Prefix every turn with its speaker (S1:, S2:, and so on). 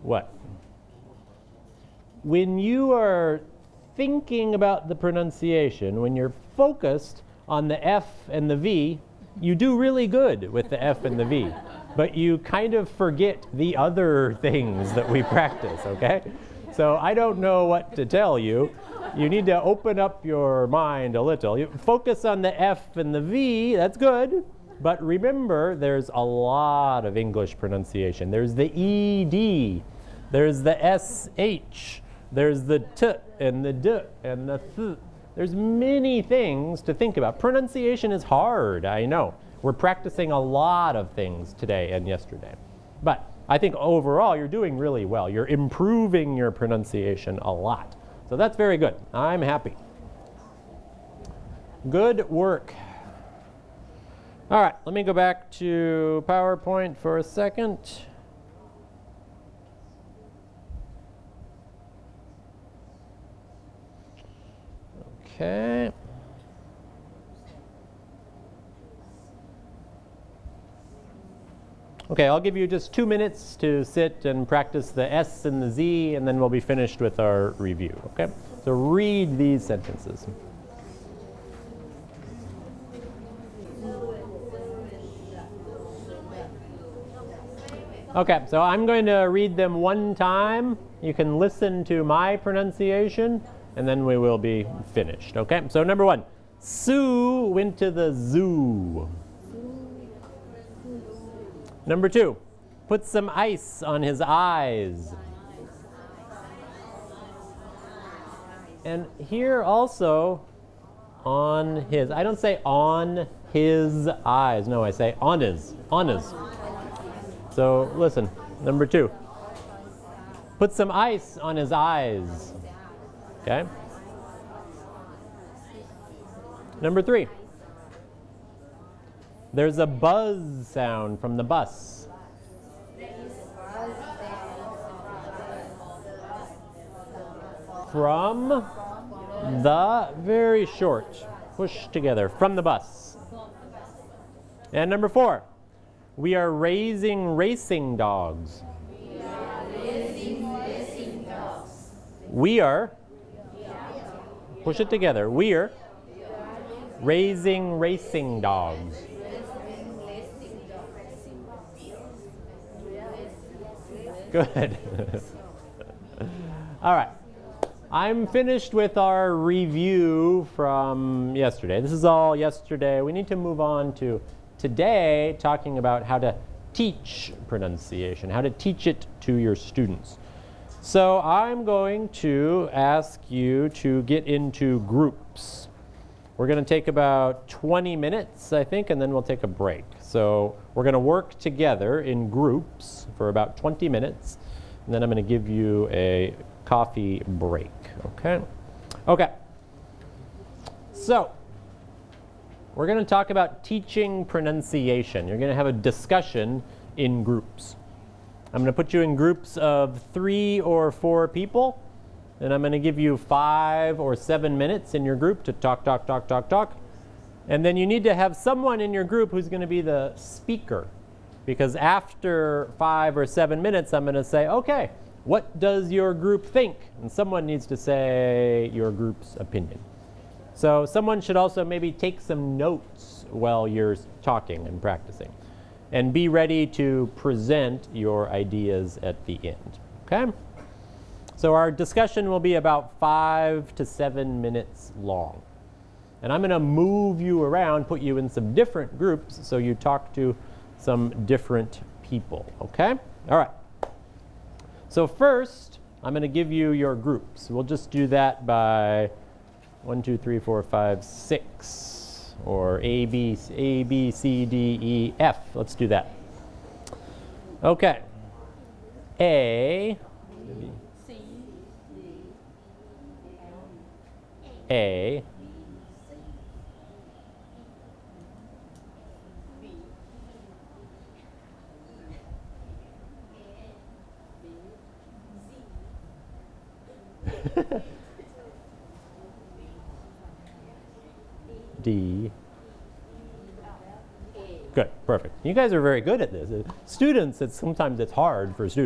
S1: What? When you are thinking about the pronunciation, when you're focused on the F and the V, you do really good with the F and the V. But you kind of forget the other things that we practice, okay? So I don't know what to tell you. You need to open up your mind a little. You focus on the F and the V, that's good. But remember, there's a lot of English pronunciation. There's the ED, there's the SH, there's the T and the D and the Th. There's many things to think about. Pronunciation is hard, I know. We're practicing a lot of things today and yesterday. But I think overall you're doing really well. You're improving your pronunciation a lot. So that's very good. I'm happy. Good work. All right, let me go back to PowerPoint for a second. Okay. Okay, I'll give you just 2 minutes to sit and practice the S and the Z, and then we'll be finished with our review, okay? So read these sentences. Okay, so I'm going to read them one time. You can listen to my pronunciation, and then we will be finished, okay? So number 1, Sue went to the zoo. Number 2, put some ice on his eyes. And here also, on his. I don't say on his eyes. No, I say on his. On his. So listen, number 2, put some ice on his eyes. Okay? Number 3, there's a buzz sound from the bus. From the, very short, push together, from the bus. And number 4, we are raising racing dogs. We are, push it together, we are raising racing dogs. Good. All right. I'm finished with our review from yesterday. This is all yesterday. We need to move on to today, talking about how to teach pronunciation, how to teach it to your students. So I'm going to ask you to get into groups. We're going to take about 20 minutes, I think, and then we'll take a break. So we're going to work together in groups for about 20 minutes, and then I'm going to give you a coffee break, okay? Okay. So we're going to talk about teaching pronunciation. You're going to have a discussion in groups. I'm going to put you in groups of 3 or 4 people. And I'm going to give you 5 or 7 minutes in your group to talk. And then you need to have someone in your group who's going to be the speaker. Because after 5 or 7 minutes, I'm going to say, okay, what does your group think? And someone needs to say your group's opinion. So someone should also maybe take some notes while you're talking and practicing. And be ready to present your ideas at the end. Okay? So our discussion will be about 5 to 7 minutes long. And I'm going to move you around, put you in some different groups so you talk to some different people, okay? All right. So first, I'm going to give you your groups. We'll just do that by 1, 2, 3, 4, 5, 6, or A, B, C, D, E, F. Let's do that. Okay. A. A. D. Good, perfect. You guys are very good at this. Students, sometimes it's hard for students.